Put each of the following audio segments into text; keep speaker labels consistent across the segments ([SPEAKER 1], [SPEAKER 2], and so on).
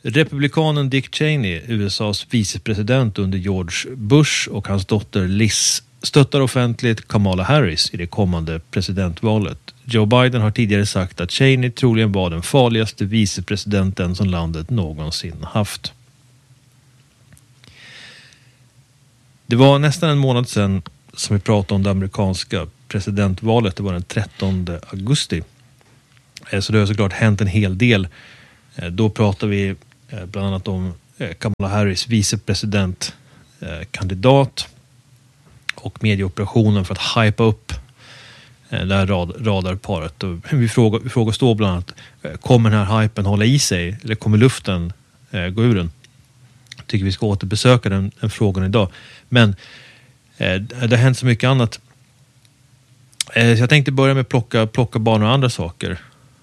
[SPEAKER 1] Republikanen Dick Cheney, USAs vicepresident under George Bush, och hans dotter Liz stöttar offentligt Kamala Harris i det kommande presidentvalet. Joe Biden har tidigare sagt att Cheney troligen var den farligaste vicepresidenten som landet någonsin haft. Det var nästan en månad sedan som vi pratade om det amerikanska presidentvalet. Det var den 13 augusti. Så det har såklart hänt en hel del. Då pratar vi bland annat om Kamala Harris vicepresidentkandidat och medieoperationen för att hypa upp det här radarparet. Och vi frågar stå bland annat, kommer den här hypen hålla i sig eller kommer luften gå ur den? Jag tycker vi ska återbesöka den frågan idag. Men det har hänt så mycket annat. Så jag tänkte börja med att plocka bara några andra saker.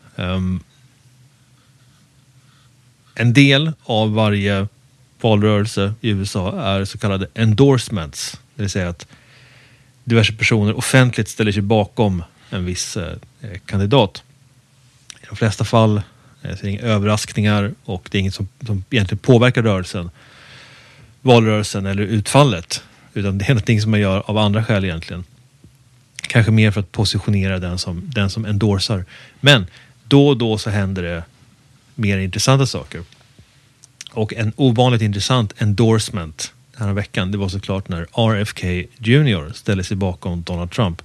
[SPEAKER 1] En del av varje valrörelse i USA är så kallade endorsements. Det vill säga att diverse personer offentligt ställer sig bakom en viss kandidat. I de flesta fall är det inga överraskningar och det är inget som egentligen påverkar valrörelsen eller utfallet. Utan det är någonting som man gör av andra skäl egentligen. Kanske mer för att positionera den som endorsar. Men då och då så händer det mer intressanta saker. Och en ovanligt intressant endorsement den här veckan, det var såklart när RFK Jr. ställde sig bakom Donald Trump.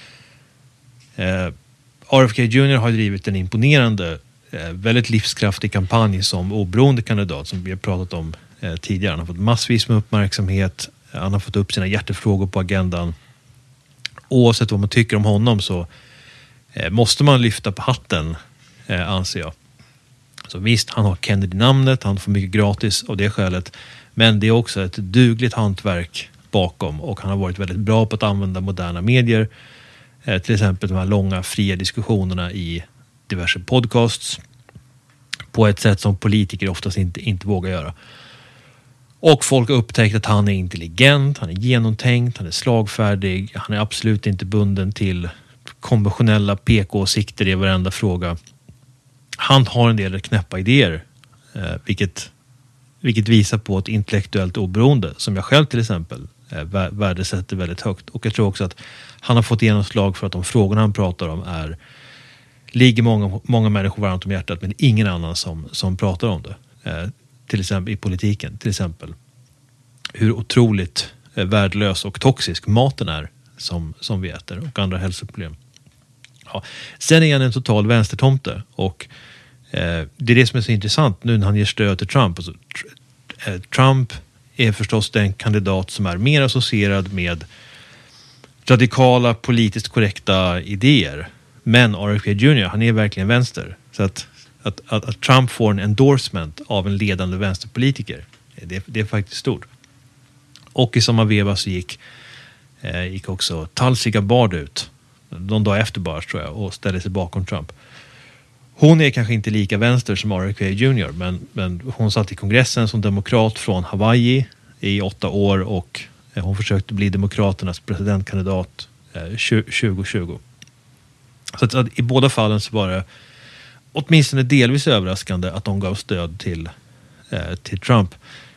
[SPEAKER 1] RFK Jr. har drivit en imponerande, väldigt livskraftig kampanj som oberoende kandidat som vi har pratat om tidigare. Han har fått massvis med uppmärksamhet. Han har fått upp sina hjärtefrågor på agendan. Oavsett vad man tycker om honom så måste man lyfta på hatten, anser jag. Så visst, han har Kennedy-namnet, han får mycket gratis av det skälet. Men det är också ett dugligt hantverk bakom och han har varit väldigt bra på att använda moderna medier. Till exempel de här långa fria diskussionerna i diverse podcasts på ett sätt som politiker oftast inte vågar göra. Och folk har upptäckt att han är intelligent, han är genomtänkt, han är slagfärdig, han är absolut inte bunden till konventionella PK-åsikter i varenda fråga. Han har en del knäppa idéer, vilket visar på ett intellektuellt oberoende som jag själv till exempel värdesätter väldigt högt. Och jag tror också att han har fått genomslag för att de frågorna han pratar om ligger många människor varmt om hjärtat, men ingen annan som pratar om det. Till exempel i politiken, till exempel hur otroligt värdelös och toxisk maten är som vi äter och andra hälsoproblem. Ja. Sen är han en total vänstertomte och det är det som är så intressant nu när han ger stöd till Trump. Alltså, Trump är förstås den kandidat som är mer associerad med radikala, politiskt korrekta idéer. Men RFK Jr. han är verkligen vänster. Så att Trump får en endorsement av en ledande vänsterpolitiker, det är faktiskt stort. Och i samma veva så gick också Tulsi Gabbard ut någon dag efter bara, tror jag, och ställde sig bakom Trump. Hon är kanske inte lika vänster som RFK Jr. Men hon satt i kongressen som demokrat från Hawaii i 8 år och hon försökte bli demokraternas presidentkandidat 2020. Så att i båda fallen så var det åtminstone delvis överraskande att de gav stöd till Trump.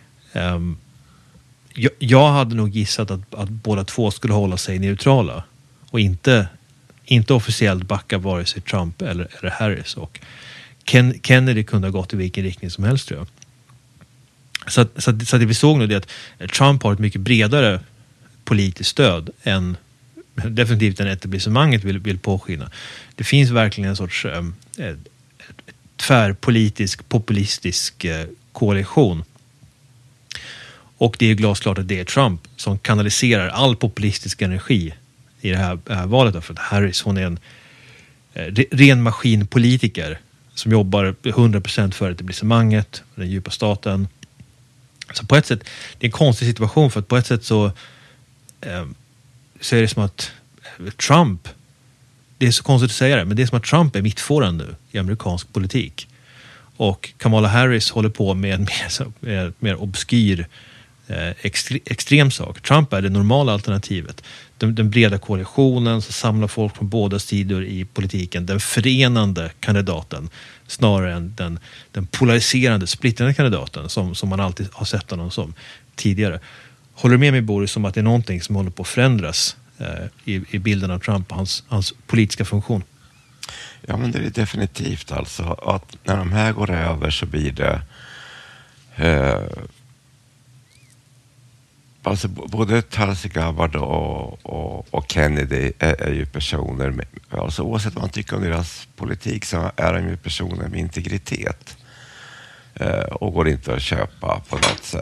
[SPEAKER 1] Jag hade nog gissat att båda två skulle hålla sig neutrala och inte officiellt backa vare sig Trump eller Harris. Och Kennedy kunde ha gått i vilken riktning som helst, tror jag. Så det vi såg nu är att Trump har ett mycket bredare politiskt stöd än definitivt än etablissemanget vill påskina. Det finns verkligen en sorts tvärpolitisk, populistisk koalition. Och det är glasklart att det är Trump som kanaliserar all populistisk energi i det här valet. För att Harris, hon är en ren maskinpolitiker som jobbar 100% för etablissemanget, den djupa staten. Så på ett sätt, det är en konstig situation, för att på ett sätt så är det som att Trump, det är så konstigt att säga det, men det är som att Trump är mittfåran nu i amerikansk politik. Och Kamala Harris håller på med en mer obskyr extrem sak. Trump är det normala alternativet. Den breda koalitionen som samlar folk från båda sidor i politiken. Den förenande kandidaten snarare än den polariserande, splittrande kandidaten som man alltid har sett honom som tidigare. Håller du med mig, Boris, om att det är någonting som håller på att förändras i bilden av Trump och hans politiska funktion?
[SPEAKER 2] Ja, men det är definitivt alltså att när de här går över så blir det alltså både Tulsi Gabbard och Kennedy är ju personer med, alltså oavsett vad man tycker om deras politik så är de ju personer med integritet och går inte att köpa på något sätt.